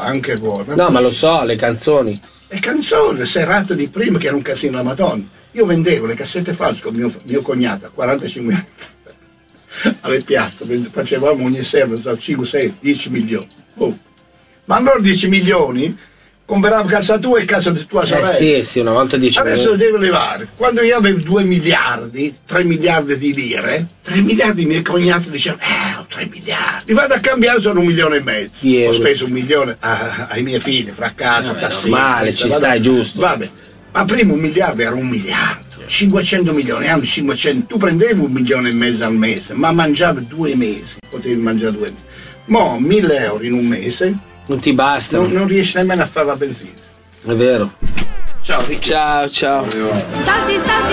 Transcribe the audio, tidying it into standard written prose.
anche voi. No, ma lo so, le canzoni. Le canzoni, le serate di prima che era un casino la Madonna. Io vendevo le cassette false con mio cognato a 45 anni alle piazze, facevamo ogni sera 5, 6, 10 milioni. Oh. Ma allora 10 milioni compravo casa tua e casa di tua sorella. Sì, una volta 10 milioni. Adesso lo devo levare. Quando io avevo 2 miliardi, 3 miliardi di lire, 3 miliardi i miei cognati dicevano, ho 3 miliardi. Vado a cambiare, sono 1,5 milioni. Ho speso 1 milione ai miei figli, fra casa, tassini. Male, ci stai, giusto. Vabbè. Ma prima 1 miliardo era 1 miliardo. 500 milioni, hanno 500. Tu prendevi 1,5 milioni al mese, ma mangiavi 2 mesi. Potevi mangiare 2 mesi. Mo' 1.000 euro in un mese. Non ti basta. Non riesci nemmeno a fare la benzina. È vero. Ciao Ricchi. Ciao. Salti.